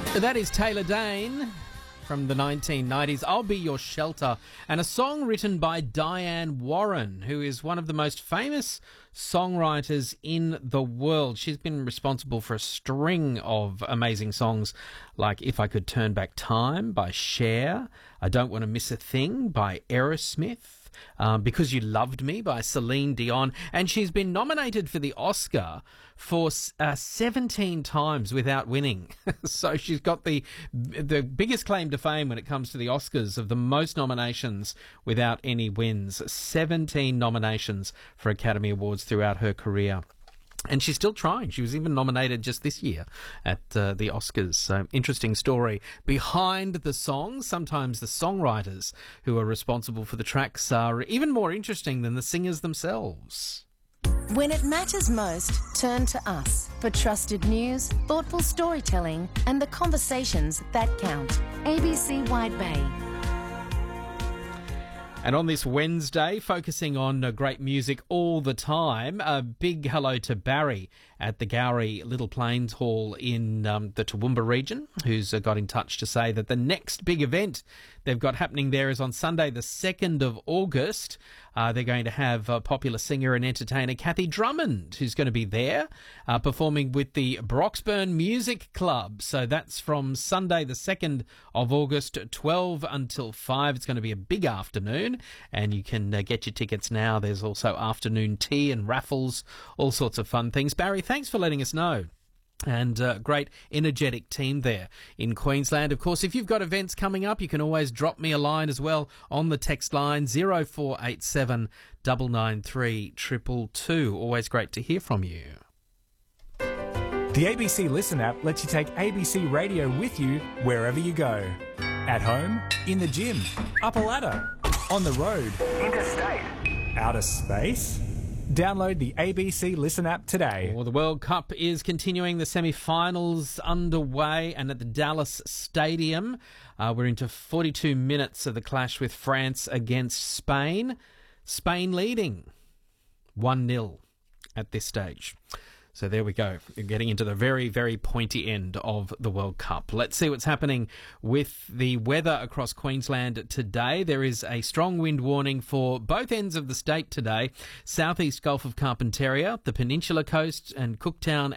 That is Taylor Dayne from the 1990s, I'll Be Your Shelter, and a song written by Diane Warren, who is one of the most famous songwriters in the world. She's been responsible for a string of amazing songs like If I Could Turn Back Time by Cher, I Don't Want to Miss a Thing by Aerosmith, Because You Loved Me by Celine Dion, and she's been nominated for the Oscar for 17 times without winning. So she's got the biggest claim to fame when it comes to the Oscars of the most nominations without any wins. 17 nominations for Academy Awards throughout her career. And she's still trying. She was even nominated just this year at the Oscars. So, interesting story behind the songs. Sometimes the songwriters who are responsible for the tracks are even more interesting than the singers themselves. When it matters most, turn to us for trusted news, thoughtful storytelling, and the conversations that count. ABC Wide Bay. And on this Wednesday, focusing on great music all the time, a big hello to Barry at the Gowrie Little Plains Hall in the Toowoomba region, who's got in touch to say that the next big event they've got happening there is on Sunday, the 2nd of August. They're going to have popular singer and entertainer Kathy Drummond, who's going to be there, performing with the Broxburn Music Club. So that's from Sunday, the 2nd of August, 12 until 5. It's going to be a big afternoon. And you can get your tickets now. There's also afternoon tea and raffles, all sorts of fun things. Barry, thanks for letting us know. And great energetic team there in Queensland. Of course, if you've got events coming up, you can always drop me a line as well on the text line 0487 993 222. Always great to hear from you. The ABC Listen app lets you take ABC Radio with you wherever you go. At home, in the gym, up a ladder, on the road, interstate, outer space. Download the ABC Listen app today. Well, the World Cup is continuing. The semi-finals underway, and at the Dallas Stadium, we're into 42 minutes of the clash with France against Spain. Spain leading 1-0 at this stage. So there we go. We're getting into the very, very pointy end of the World Cup. Let's see what's happening with the weather across Queensland today. There is a strong wind warning for both ends of the state today. Southeast Gulf of Carpentaria, the Peninsula Coast and Cooktown